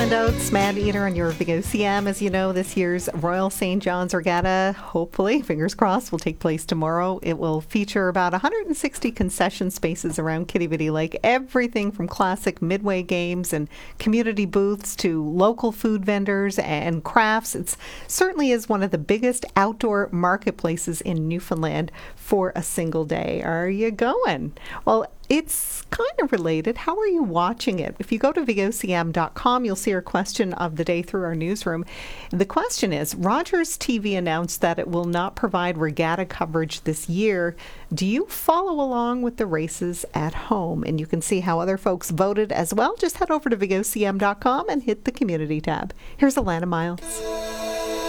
Oates, Mad Eater on your Big OCM. As you know, this year's Royal St. John's Regatta, hopefully, fingers crossed, will take place tomorrow. It will feature about 160 concession spaces around Quidi Vidi Lake, everything from classic midway games and community booths to local food vendors and crafts. It certainly is one of the biggest outdoor marketplaces in Newfoundland for a single day. Are you going? Well, it's kind of related. How are you watching it? If you go to VOCM.com, you'll see our question of the day through our newsroom. The question is, Rogers TV announced that it will not provide regatta coverage this year. Do you follow along with the races at home? And you can see how other folks voted as well. Just head over to VOCM.com and hit the community tab. Here's Alana Miles.